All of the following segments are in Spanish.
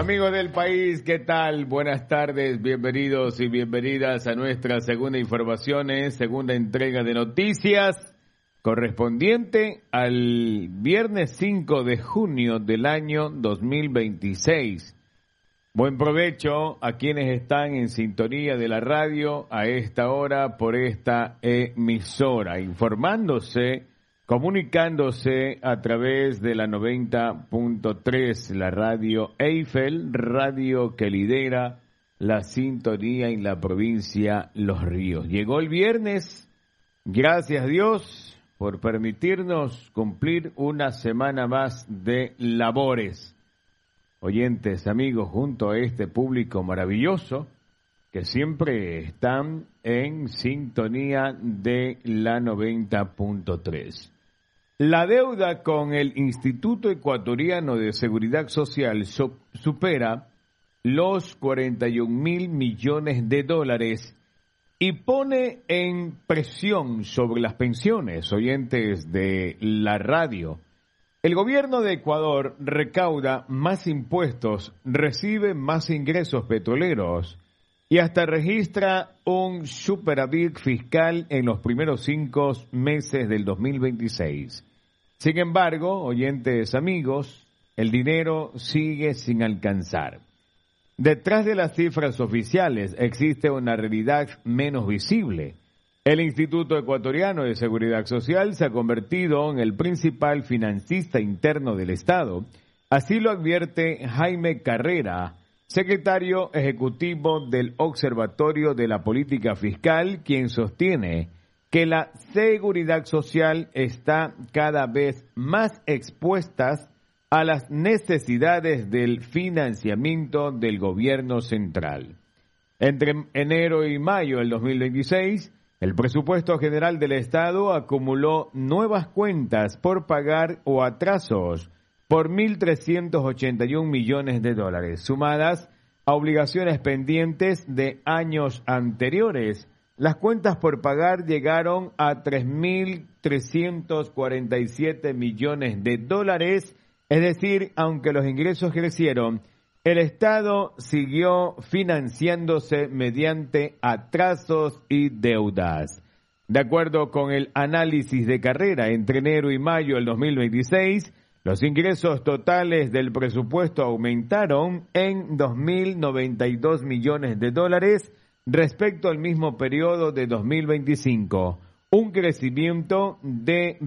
Amigos del país, ¿qué tal? Buenas tardes, bienvenidos y bienvenidas a nuestra segunda segunda entrega de noticias, correspondiente al viernes 5 de junio del año 2026. Buen provecho a quienes están en sintonía de la radio a esta hora por esta emisora, informándose, comunicándose a través de la 90.3, la radio Eiffel, radio que lidera la sintonía en la provincia Los Ríos. Llegó el viernes, gracias a Dios por permitirnos cumplir una semana más de labores. Oyentes, amigos, junto a este público maravilloso que siempre están en sintonía de la 90.3. La deuda con el Instituto Ecuatoriano de Seguridad Social supera los 41.000 millones de dólares y pone en presión sobre las pensiones, oyentes de la radio. El gobierno de Ecuador recauda más impuestos, recibe más ingresos petroleros y hasta registra un superávit fiscal en los primeros 5 meses del 2026. Sin embargo, oyentes amigos, el dinero sigue sin alcanzar. Detrás de las cifras oficiales existe una realidad menos visible. El Instituto Ecuatoriano de Seguridad Social se ha convertido en el principal financista interno del Estado. Así lo advierte Jaime Carrera, secretario ejecutivo del Observatorio de la Política Fiscal, quien sostiene que la seguridad social está cada vez más expuesta a las necesidades del financiamiento del gobierno central. Entre enero y mayo del 2026, el presupuesto general del Estado acumuló nuevas cuentas por pagar o atrasos por 1.381 millones de dólares, sumadas a obligaciones pendientes de años anteriores. Las cuentas por pagar llegaron a 3.347 millones de dólares, es decir, aunque los ingresos crecieron, el Estado siguió financiándose mediante atrasos y deudas. De acuerdo con el análisis de Carrera, entre enero y mayo del 2026, los ingresos totales del presupuesto aumentaron en 2.092 millones de dólares respecto al mismo periodo de 2025, un crecimiento de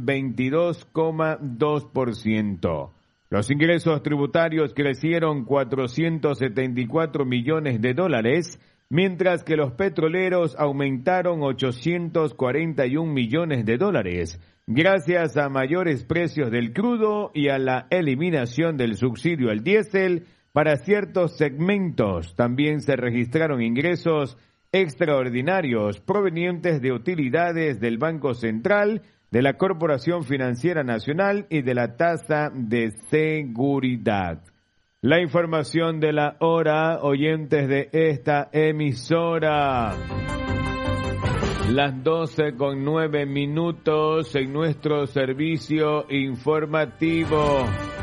22,2%. Los ingresos tributarios crecieron 474 millones de dólares, mientras que los petroleros aumentaron 841 millones de dólares, gracias a mayores precios del crudo y a la eliminación del subsidio al diésel para ciertos segmentos. También se registraron ingresos extraordinarios provenientes de utilidades del Banco Central, de la Corporación Financiera Nacional y de la tasa de seguridad. La información de la hora, oyentes de esta emisora. Las 12:09 en nuestro servicio informativo.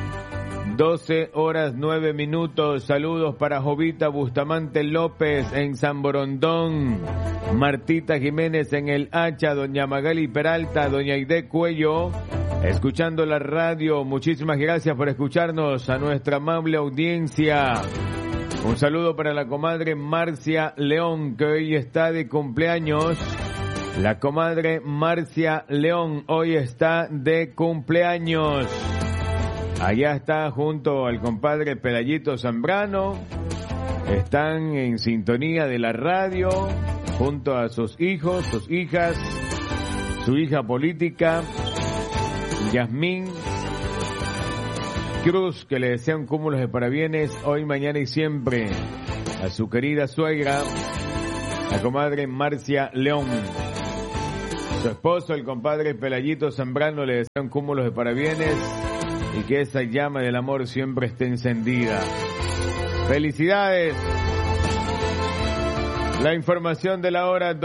12:09. Saludos para Jovita Bustamante López en San Borondón, Martita Jiménez en El Hacha, doña Magali Peralta, doña Aide Cuello, escuchando la radio. Muchísimas gracias por escucharnos, a nuestra amable audiencia. Un saludo para la comadre Marcia León, que hoy está de cumpleaños. La comadre Marcia León hoy está de cumpleaños. Allá está junto al compadre Pelayito Zambrano. Están en sintonía de la radio junto a sus hijos, sus hijas, su hija política, Yasmín Cruz, que le desea un cúmulo de parabienes hoy, mañana y siempre a su querida suegra, la comadre Marcia León. Su esposo, el compadre Pelayito Zambrano, le desea un cúmulo de parabienes y que esa llama del amor siempre esté encendida. ¡Felicidades! La información de la hora,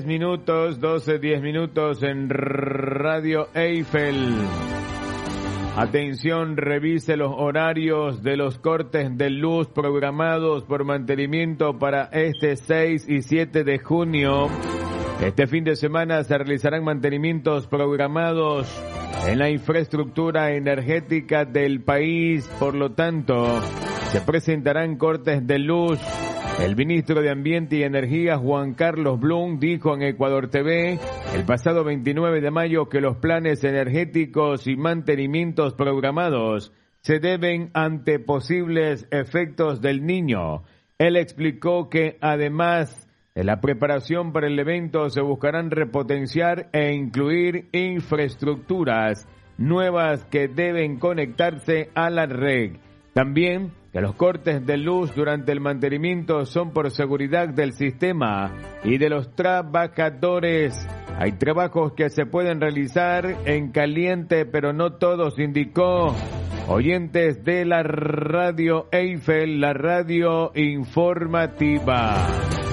12:10, 12:10 en Radio Eiffel. Atención, revise los horarios de los cortes de luz programados por mantenimiento para este 6 y 7 de junio. Este fin de semana se realizarán mantenimientos programados en la infraestructura energética del país. Por lo tanto, se presentarán cortes de luz. El ministro de Ambiente y Energía, Juan Carlos Blum, dijo en Ecuador TV el pasado 29 de mayo que los planes energéticos y mantenimientos programados se deben ante posibles efectos del Niño. Él explicó que además de la preparación para el evento se buscarán repotenciar e incluir infraestructuras nuevas que deben conectarse a la red. También que los cortes de luz durante el mantenimiento son por seguridad del sistema y de los trabajadores. Hay trabajos que se pueden realizar en caliente, pero no todos, indicó. Oyentes de la radio Eiffel, la radio informativa.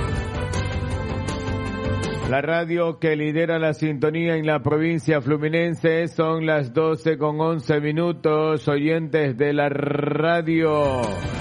La radio que lidera la sintonía en la provincia fluminense. Son las 12:11. Oyentes de la radio.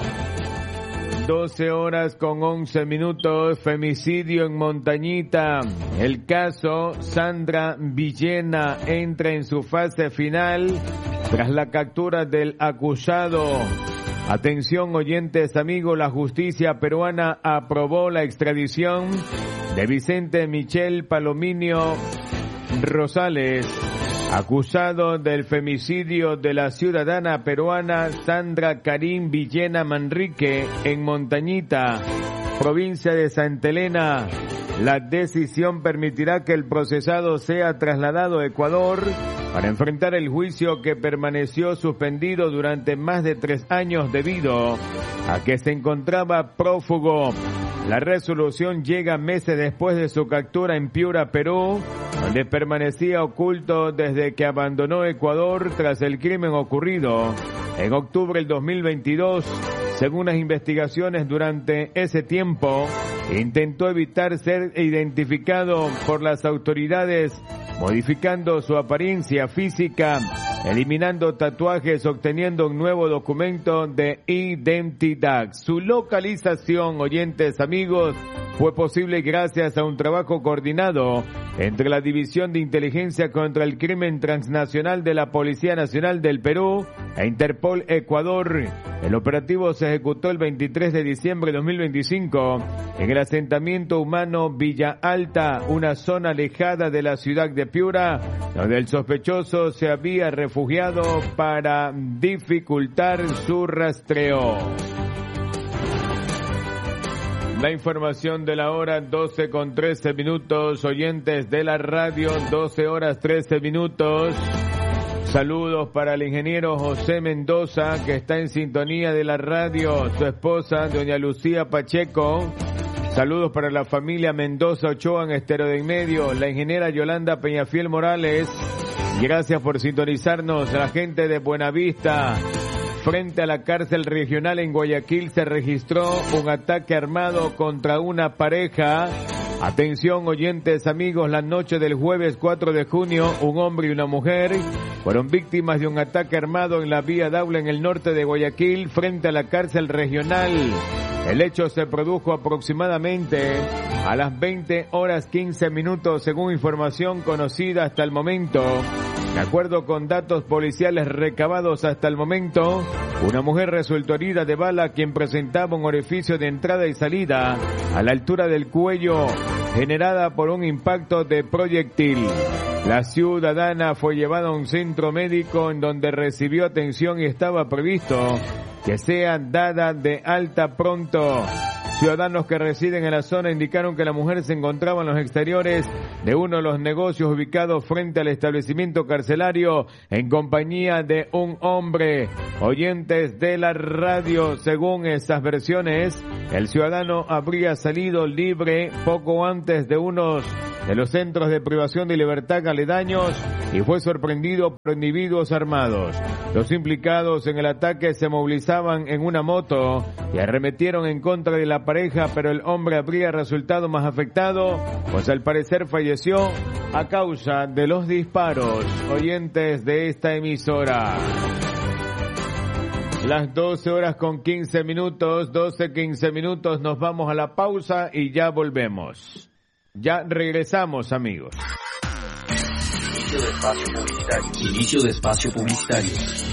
12:11. Femicidio en Montañita. El caso Sandra Villena entra en su fase final tras la captura del acusado. Atención, oyentes, amigos, la justicia peruana aprobó la extradición de Vicente Michel Palominio Rosales, acusado del femicidio de la ciudadana peruana Sandra Karin Villena Manrique en Montañita, provincia de Santa Elena. La decisión permitirá que el procesado sea trasladado a Ecuador para enfrentar el juicio que permaneció suspendido durante más de 3 años debido a que se encontraba prófugo. La resolución llega meses después de su captura en Piura, Perú, donde permanecía oculto desde que abandonó Ecuador tras el crimen ocurrido en octubre del 2022. Según las investigaciones, durante ese tiempo intentó evitar ser identificado por las autoridades, modificando su apariencia física, eliminando tatuajes, obteniendo un nuevo documento de identidad. Su localización, oyentes, amigos, fue posible gracias a un trabajo coordinado entre la División de Inteligencia contra el Crimen Transnacional de la Policía Nacional del Perú e Interpol Ecuador. El operativo se ejecutó el 23 de diciembre de 2025 en el asentamiento humano Villa Alta, una zona alejada de la ciudad de Piura, donde el sospechoso se había refugiado para dificultar su rastreo. La información de la hora, 12:13. Oyentes de la radio, 12:13. Saludos para el ingeniero José Mendoza, que está en sintonía de la radio, su esposa, doña Lucía Pacheco. Saludos para la familia Mendoza Ochoa en Estero de en Medio, la ingeniera Yolanda Peñafiel Morales. Gracias por sintonizarnos. La gente de Buenavista. Frente a la cárcel regional en Guayaquil se registró un ataque armado contra una pareja. Atención, oyentes, amigos, la noche del jueves 4 de junio, un hombre y una mujer fueron víctimas de un ataque armado en la vía Daula en el norte de Guayaquil, frente a la cárcel regional. El hecho se produjo aproximadamente a las 20:15, según información conocida hasta el momento. De acuerdo con datos policiales recabados hasta el momento, una mujer resultó herida de bala quien presentaba un orificio de entrada y salida a la altura del cuello generada por un impacto de proyectil. La ciudadana fue llevada a un centro médico en donde recibió atención y estaba previsto que sea dada de alta pronto. Ciudadanos que residen en la zona indicaron que la mujer se encontraba en los exteriores de uno de los negocios ubicados frente al establecimiento carcelario en compañía de un hombre. Oyentes de la radio, según estas versiones, el ciudadano habría salido libre poco antes de unos de los centros de privación de libertad aledaños y fue sorprendido por individuos armados. Los implicados en el ataque se movilizaban en una moto y arremetieron en contra de la pareja, pero el hombre habría resultado más afectado, pues al parecer falleció a causa de los disparos. Oyentes de esta emisora. Las 12 horas con 15 minutos, 12:15 minutos, nos vamos a la pausa y ya volvemos. Ya regresamos, amigos. Inicio de espacio publicitario. Inicio de espacio publicitario.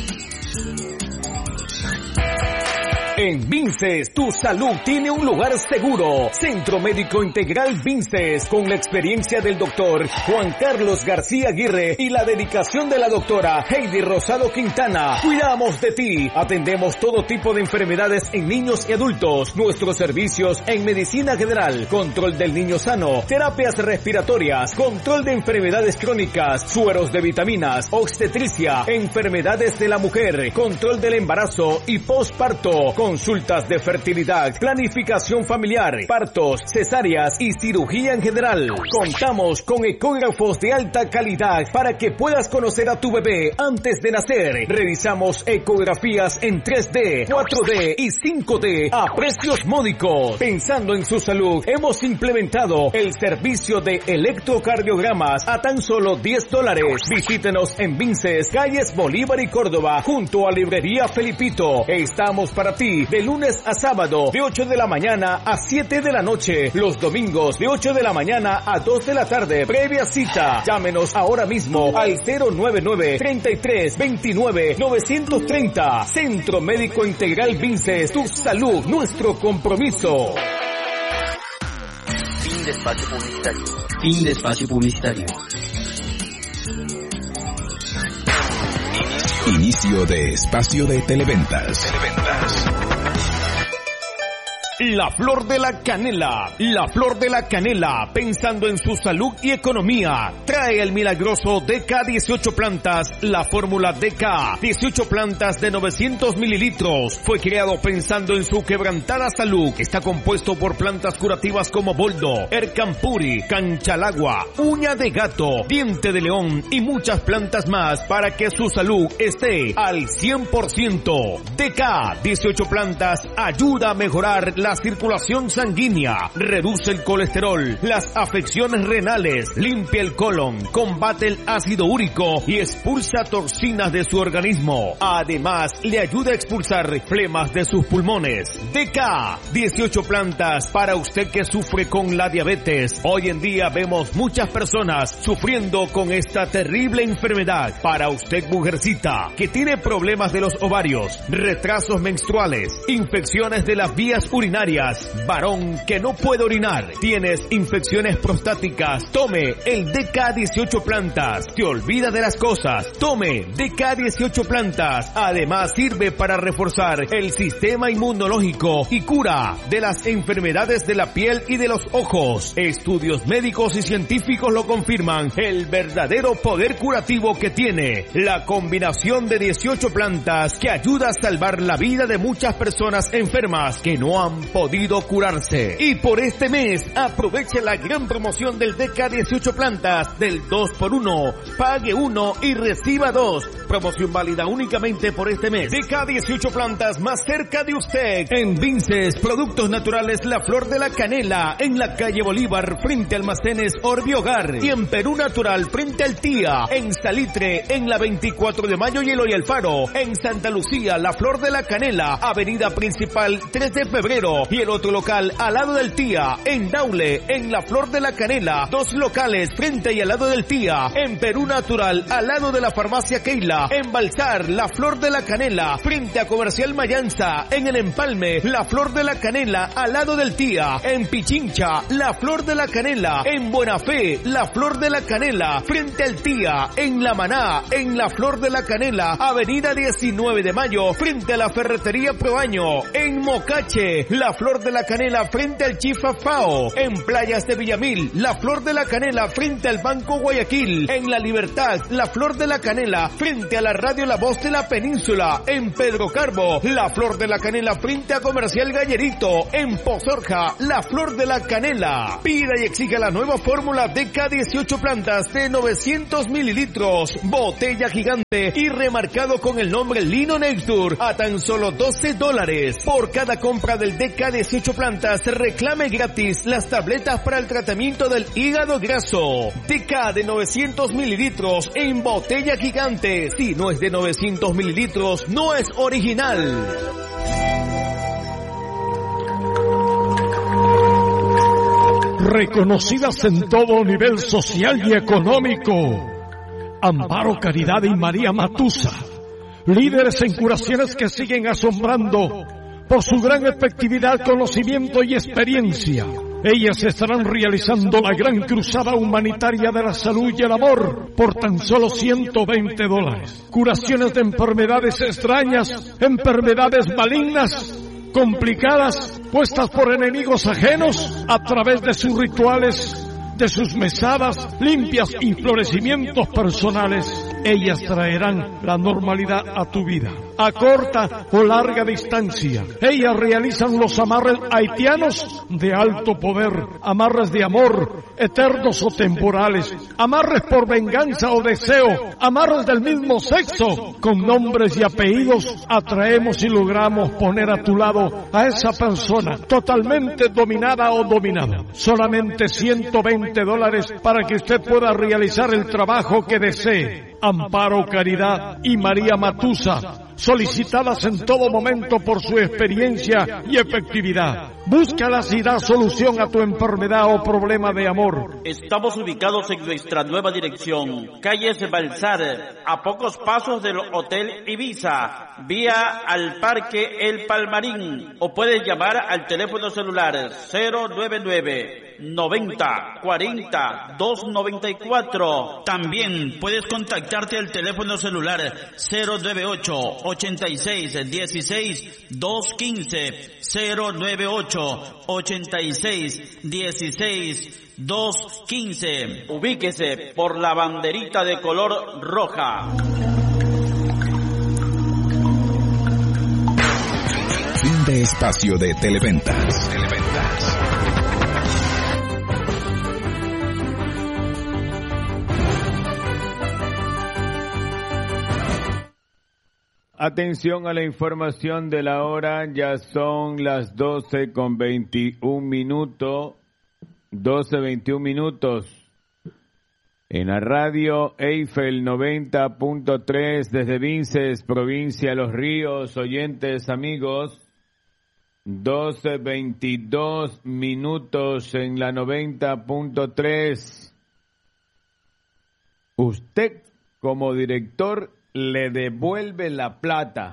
En Vinces, tu salud tiene un lugar seguro. Centro Médico Integral Vinces, con la experiencia del doctor Juan Carlos García Aguirre y la dedicación de la doctora Heidi Rosado Quintana. Cuidamos de ti. Atendemos todo tipo de enfermedades en niños y adultos. Nuestros servicios en medicina general, control del niño sano, terapias respiratorias, control de enfermedades crónicas, sueros de vitaminas, obstetricia, enfermedades de la mujer, control del embarazo y posparto, consultas de fertilidad, planificación familiar, partos, cesáreas y cirugía en general. Contamos con ecógrafos de alta calidad para que puedas conocer a tu bebé antes de nacer. Realizamos ecografías en 3D, 4D y 5D a precios módicos. Pensando en su salud, hemos implementado el servicio de electrocardiogramas a tan solo $10. Visítenos en Vinces, calles Bolívar y Córdoba, junto a Librería Felipito. Estamos para ti de lunes a sábado, de 8 de la mañana a 7 de la noche. Los domingos, de 8 de la mañana a 2 de la tarde. Previa cita. Llámenos ahora mismo al 099-3329-930. Centro Médico Integral Vinces. Tu salud, nuestro compromiso. Fin de espacio publicitario. Fin de espacio publicitario. Inicio de espacio de televentas. La Flor de la Canela. La Flor de la Canela, pensando en su salud y economía, trae el milagroso DK 18 plantas, la fórmula DK. 18 plantas de 900 mililitros. Fue creado pensando en su quebrantada salud. Está compuesto por plantas curativas como boldo, ercampuri, canchalagua, uña de gato, diente de león y muchas plantas más para que su salud esté al 100%. DK 18 plantas ayuda a mejorar la circulación sanguínea, reduce el colesterol, las afecciones renales, limpia el colon, combate el ácido úrico y expulsa toxinas de su organismo. Además, le ayuda a expulsar flemas de sus pulmones. DK 18 plantas para usted que sufre con la diabetes. Hoy en día vemos muchas personas sufriendo con esta terrible enfermedad. Para usted, mujercita, que tiene problemas de los ovarios, retrasos menstruales, infecciones de las vías urinarias, varón que no puede orinar, tienes infecciones prostáticas, tome el DK 18 plantas. Te olvida de las cosas, tome DK 18 plantas. Además sirve para reforzar el sistema inmunológico y cura de las enfermedades de la piel y de los ojos. Estudios médicos y científicos lo confirman, el verdadero poder curativo que tiene la combinación de 18 plantas que ayuda a salvar la vida de muchas personas enfermas que no han podido curarse. Y por este mes, aproveche la gran promoción del DK 18 plantas del 2x1. Pague 1 y reciba 2. Promoción válida únicamente por este mes. DK 18 plantas más cerca de usted. En Vinces, productos naturales La Flor de la Canela, en la calle Bolívar, frente a Almacenes Orbi Hogar. Y en Perú Natural, frente al Tía. En Salitre, en la 24 de Mayo y Eloy Alfaro. En Santa Lucía, La Flor de la Canela, avenida principal 3 de febrero. Y el otro local al lado del Tía. En Daule, en La Flor de la Canela, 2 locales frente y al lado del Tía. En Perú Natural, al lado de la farmacia Keila. En Balsar, La Flor de la Canela, frente a Comercial Mayanza. En el Empalme, La Flor de la Canela, al lado del Tía. En Pichincha, La Flor de la Canela. En Buena Fe, La Flor de la Canela, frente al Tía. En La Maná, en La Flor de la Canela, avenida 19 de Mayo, frente a la Ferretería Proaño. En Mocache, La Flor de la Canela, frente al Chifa Fao. En Playas de Villamil, La Flor de la Canela, frente al Banco Guayaquil. En La Libertad, La Flor de la Canela, frente frente a la radio La Voz de la Península, en Pedro Carbo. La Flor de la Canela frente a Comercial Gallerito, en Pozorja. La Flor de la Canela. Pida y exija la nueva fórmula DK 18 plantas de 900 mililitros, botella gigante y remarcado con el nombre Lino Nextur a tan solo $12. Por cada compra del DK 18 plantas, reclame gratis las tabletas para el tratamiento del hígado graso. DK de 900 mililitros en botella gigante. Si no es de 900 mililitros, no es original. Reconocidas en todo nivel social y económico, Amparo Caridad y María Matusa, líderes en curaciones que siguen asombrando por su gran efectividad, conocimiento y experiencia. Ellas estarán realizando la gran cruzada humanitaria de la salud y el amor por tan solo $120. Curaciones de enfermedades extrañas, enfermedades malignas, complicadas, puestas por enemigos ajenos a través de sus rituales, de sus mesadas limpias y florecimientos personales. Ellas traerán la normalidad a tu vida, a corta o larga distancia. Ellas realizan los amarres haitianos de alto poder, amarres de amor, eternos o temporales, amarres por venganza o deseo, amarres del mismo sexo. Con nombres y apellidos atraemos y logramos poner a tu lado a esa persona totalmente dominada o dominado. Solamente $120 para que usted pueda realizar el trabajo que desee. Amparo Caridad y María Matusa, solicitadas en todo momento por su experiencia y efectividad. Búscalas y da solución a tu enfermedad o problema de amor. Estamos ubicados en nuestra nueva dirección, calle Balsar, a pocos pasos del Hotel Ibiza, vía al Parque El Palmarín, o puedes llamar al teléfono celular 099-90-40-294. También puedes contactarte al teléfono celular 098-86-16-215, 098-86-16-215. Ubíquese por la banderita de color roja. Fin de espacio de Televentas. Atención a la información de la hora, ya son las 12:21 minutos, 12:21 minutos. En la radio Eiffel 90.3 desde Vinces, provincia de Los Ríos, oyentes, amigos, 12:22 minutos en la 90.3. Usted, como director, le devuelve la plata.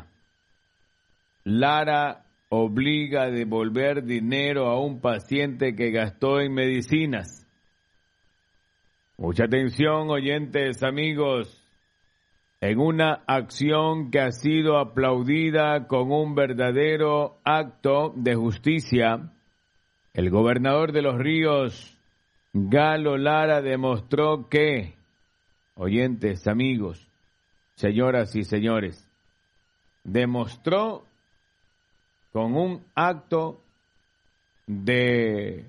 Lara obliga a devolver dinero a un paciente que gastó en medicinas. Mucha atención, oyentes, amigos. En una acción que ha sido aplaudida con un verdadero acto de justicia, el gobernador de Los Ríos, Galo Lara, demostró que, oyentes, amigos, señoras y señores, demostró con un acto de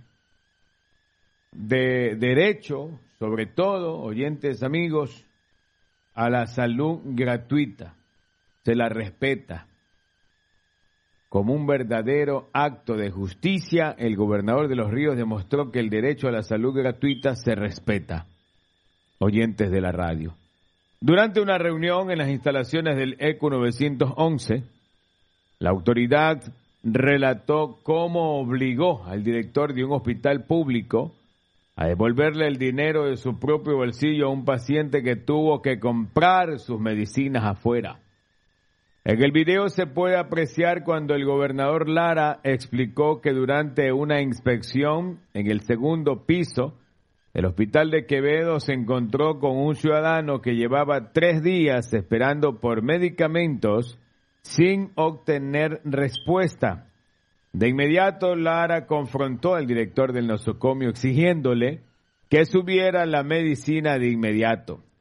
derecho, sobre todo, oyentes, amigos, a la salud gratuita. Se la respeta. Como un verdadero acto de justicia, el gobernador de Los Ríos demostró que el derecho a la salud gratuita se respeta. Oyentes de la radio. Durante una reunión en las instalaciones del ECU 911, la autoridad relató cómo obligó al director de un hospital público a devolverle el dinero de su propio bolsillo a un paciente que tuvo que comprar sus medicinas afuera. En el video se puede apreciar cuando el gobernador Lara explicó que durante una inspección en el segundo piso, el hospital de Quevedo se encontró con un ciudadano que llevaba 3 días esperando por medicamentos sin obtener respuesta. De inmediato, Lara confrontó al director del nosocomio exigiéndole que subiera la medicina de inmediato.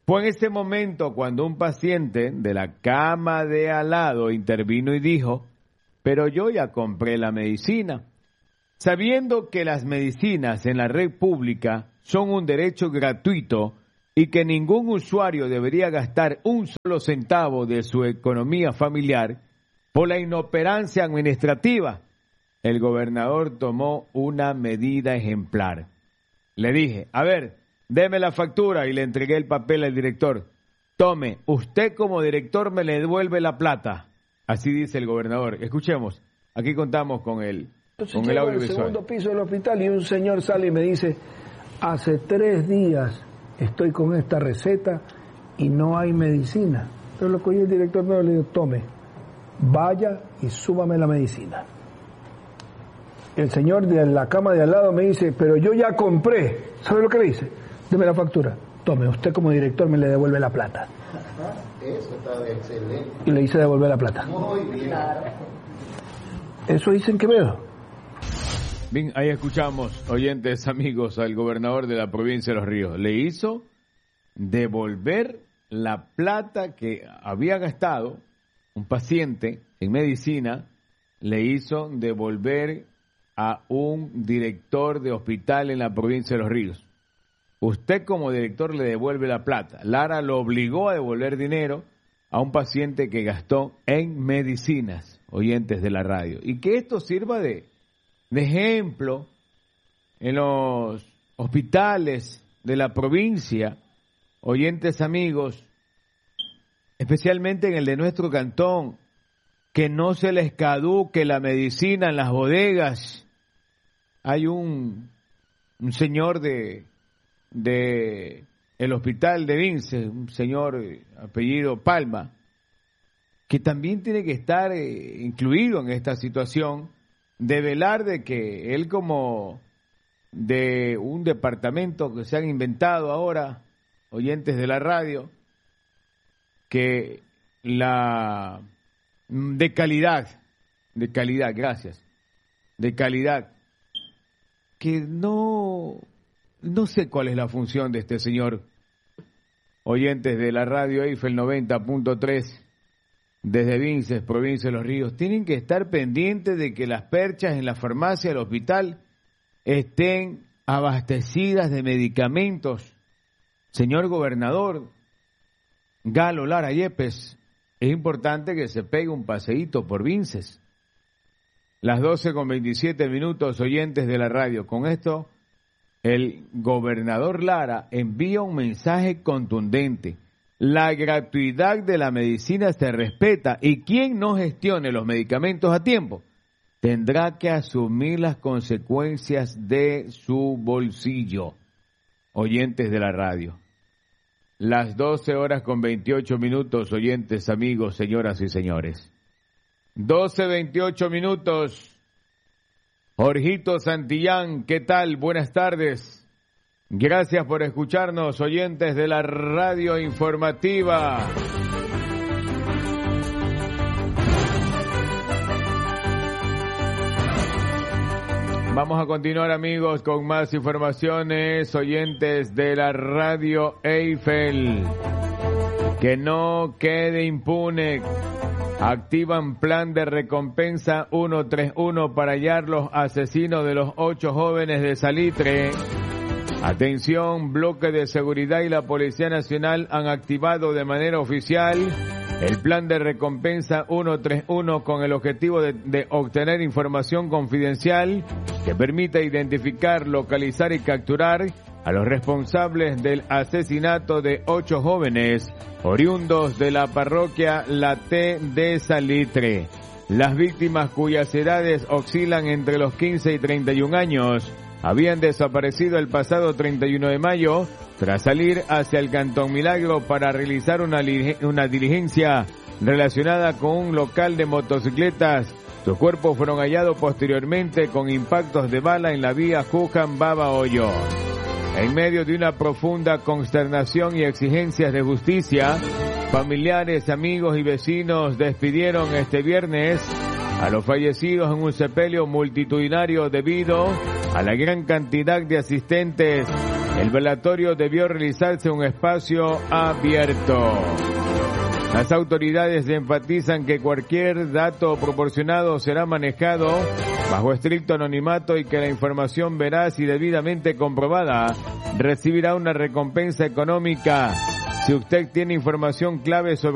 Fue en ese momento cuando un paciente de la cama de al lado intervino y dijo, pero yo ya compré la medicina. Sabiendo que las medicinas en la red pública son un derecho gratuito y que ningún usuario debería gastar un solo centavo de su economía familiar por la inoperancia administrativa, el gobernador tomó una medida ejemplar. Le dije, a ver, deme la factura y le entregué el papel al director. Tome, usted como director me le devuelve la plata. Así dice el gobernador. Escuchemos, aquí contamos con el audiovisual. Al segundo piso del hospital y un señor sale y me dice, hace 3 días estoy con esta receta y no hay medicina. Pero lo que el director no le dijo, tome, vaya y súbame la medicina. El señor de la cama de al lado me dice, pero yo ya compré. ¿Sabe lo que le dice? Deme la factura. Tome, usted como director me le devuelve la plata. Eso está excelente. Y le hice devolver la plata. Muy bien. Eso dicen Quevedo. Bien, ahí escuchamos, oyentes, amigos, al gobernador de la provincia de Los Ríos. Le hizo devolver la plata que había gastado un paciente en medicina, le hizo devolver a un director de hospital en la provincia de Los Ríos. Usted como director le devuelve la plata. Lara lo obligó a devolver dinero a un paciente que gastó en medicinas, oyentes de la radio. Y que esto sirva de ejemplo en los hospitales de la provincia, oyentes amigos, especialmente en el de nuestro cantón, que no se les caduque la medicina en las bodegas. Hay un señor de el hospital de Vince, un señor apellido Palma, que también tiene que estar incluido en esta situación de velar de que él, como de un departamento que se han inventado ahora, oyentes de la radio, que de calidad, gracias, de calidad, que no sé cuál es la función de este señor, oyentes de la radio Eiffel 90.3, desde Vinces, provincia de Los Ríos, tienen que estar pendientes de que las perchas en la farmacia del hospital estén abastecidas de medicamentos. Señor gobernador Galo Lara Yepes, es importante que se pegue un paseíto por Vinces. Las 12:27, oyentes de la radio. Con esto, el gobernador Lara envía un mensaje contundente. La gratuidad de la medicina se respeta y quien no gestione los medicamentos a tiempo tendrá que asumir las consecuencias de su bolsillo. Oyentes de la radio. Las 12:28, oyentes, amigos, señoras y señores. 12:28. Jorgito Santillán, ¿qué tal? Buenas tardes. Gracias por escucharnos, oyentes de la radio informativa. Vamos a continuar, amigos, con más informaciones, oyentes de la radio Eiffel. Que no quede impune. Activan plan de recompensa 131 para hallar los asesinos de los 8 jóvenes de Salitre. Atención, bloque de seguridad y la Policía Nacional han activado de manera oficial el plan de recompensa 131 con el objetivo de obtener información confidencial que permita identificar, localizar y capturar a los responsables del asesinato de 8 jóvenes oriundos de la parroquia La T de Salitre. Las víctimas, cuyas edades oscilan entre los 15 y 31 años, habían desaparecido el pasado 31 de mayo tras salir hacia el Cantón Milagro para realizar una diligencia relacionada con un local de motocicletas. Sus cuerpos fueron hallados posteriormente con impactos de bala en la vía Juján-Baba-Hoyo. En medio de una profunda consternación y exigencias de justicia, familiares, amigos y vecinos despidieron este viernes a los fallecidos en un sepelio multitudinario debido a la gran cantidad de asistentes El velatorio debió realizarse en un espacio abierto. Las autoridades enfatizan que cualquier dato proporcionado será manejado bajo estricto anonimato y que la información veraz y debidamente comprobada recibirá una recompensa económica. Si usted tiene información clave sobre